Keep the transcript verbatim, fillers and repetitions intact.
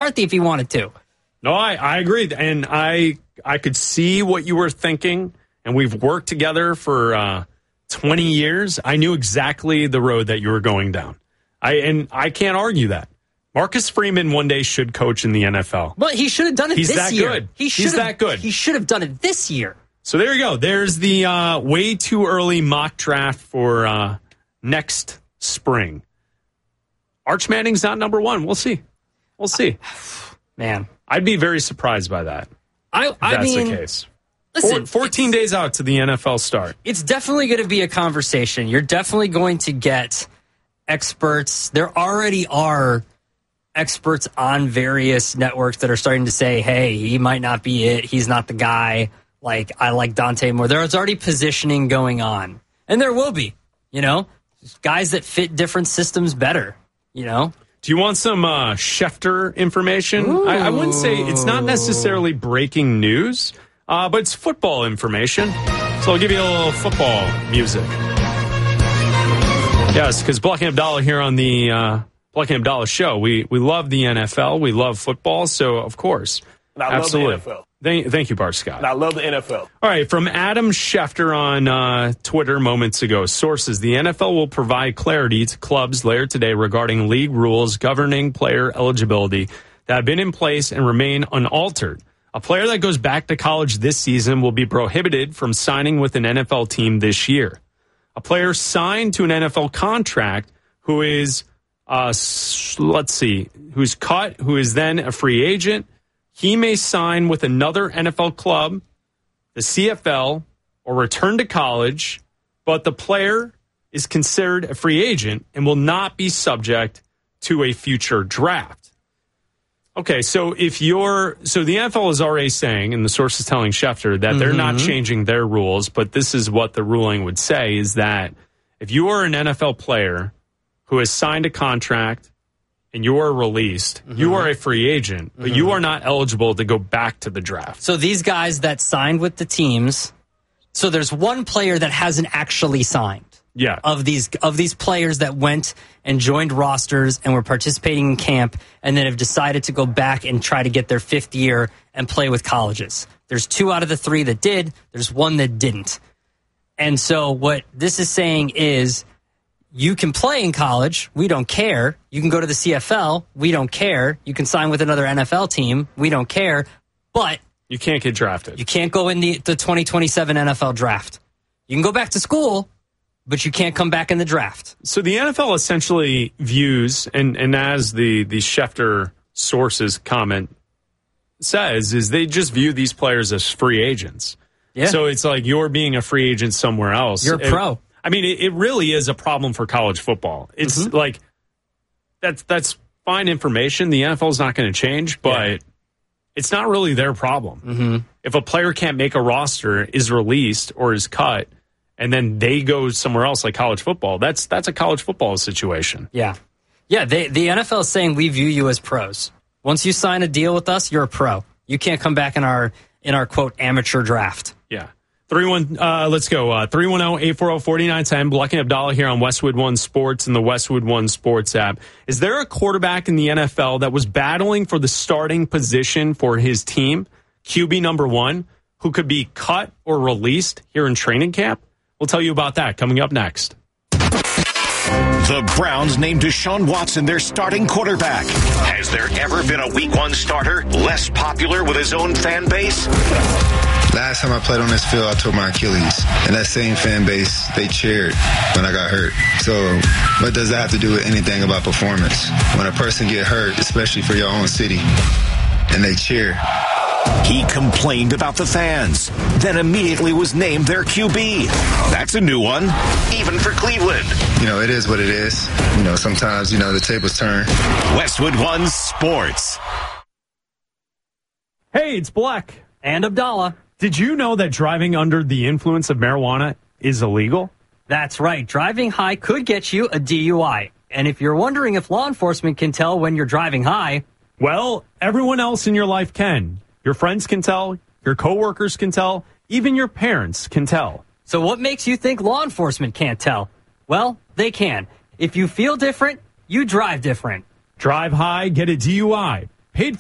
McCarthy if he wanted to. No, I, I agree. And I I could see what you were thinking, and we've worked together for uh, twenty years. I knew exactly the road that you were going down. I And I can't argue that. Marcus Freeman one day should coach in the N F L. But he should have done it He's this that year. Good. He He's that good. He should have done it this year. So there you go. There's the uh, way too early mock draft for uh, next spring. Arch Manning's not number one. We'll see. We'll see. Man. I'd be very surprised by that. I, if I that's mean, the case. Listen, Four, fourteen days out to the N F L start. It's definitely going to be a conversation. You're definitely going to get experts. There already are experts on various networks that are starting to say, hey, he might not be it. He's not the guy. Like, I like Dante more. There's already positioning going on. And there will be, you know, guys that fit different systems better, you know. Do you want some uh, Schefter information? I, I wouldn't say it's not necessarily breaking news, uh, but it's football information. So I'll give you a little football music. Yes, because Black and Abdallah here on the uh, Black and Abdallah show, we, we love the N F L. We love football. So, of course, and I absolutely. love the N F L. Thank, thank you, Bart Scott. And I love the N F L. All right, from Adam Schefter on uh, Twitter moments ago. Sources, the N F L will provide clarity to clubs later today regarding league rules governing player eligibility that have been in place and remain unaltered. A player that goes back to college this season will be prohibited from signing with an N F L team this year. A player signed to an N F L contract who is, uh, let's see, who's cut, who is then a free agent, he may sign with another N F L club, the C F L, or return to college, but the player is considered a free agent and will not be subject to a future draft. Okay, so if you're, so the N F L is already saying, and the source is telling Schefter, that mm-hmm. they're not changing their rules, but this is what the ruling would say, is that if you are an N F L player who has signed a contract and you are released, mm-hmm. you are a free agent, but mm-hmm. you are not eligible to go back to the draft. So these guys that signed with the teams, so there's one player that hasn't actually signed. Yeah. Of these of these players that went and joined rosters and were participating in camp and then have decided to go back and try to get their fifth year and play with colleges. There's two out of the three that did. There's one that didn't. And so what this is saying is, you can play in college. We don't care. You can go to the C F L. We don't care. You can sign with another N F L team. We don't care. But you can't get drafted. You can't go in the, the twenty twenty-seven N F L draft. You can go back to school, but you can't come back in the draft. So the N F L essentially views, and, and as the, the Schefter sources comment says, is they just view these players as free agents. Yeah. So it's like you're being a free agent somewhere else. You're a pro. It, I mean, it, it really is a problem for college football. It's mm-hmm. like, that's that's fine information. The N F L is not going to change, but yeah. it's not really their problem. Mm-hmm. If a player can't make a roster, is released, or is cut, and then they go somewhere else like college football, that's that's a college football situation. Yeah. Yeah, they, the N F L is saying we view you as pros. Once you sign a deal with us, you're a pro. You can't come back in our, in our quote, amateur draft. Yeah. Three one, uh, let's go. Uh, three one zero, eight four zero, four nine one zero. Black and Abdallah here on Westwood One Sports and the Westwood One Sports app. Is there a quarterback in the N F L that was battling for the starting position for his team, Q B number one, who could be cut or released here in training camp? We'll tell you about that coming up next. The Browns named Deshaun Watson their starting quarterback. Has there ever been a week one starter less popular with his own fan base? Last time I played on this field, I tore my Achilles. And that same fan base, they cheered when I got hurt. So what does that have to do with anything about performance? When a person get hurt, especially for your own city, and they cheer. He complained about the fans, then immediately was named their Q B. That's a new one, even for Cleveland. You know, it is what it is. You know, sometimes, you know, the tables turn. Westwood One Sports. Hey, it's Black and Abdallah. Did you know that driving under the influence of marijuana is illegal? That's right. Driving high could get you a D U I. And if you're wondering if law enforcement can tell when you're driving high, well, everyone else in your life can. Your friends can tell, your coworkers can tell, even your parents can tell. So what makes you think law enforcement can't tell? Well, they can. If you feel different, you drive different. Drive high, get a D U I.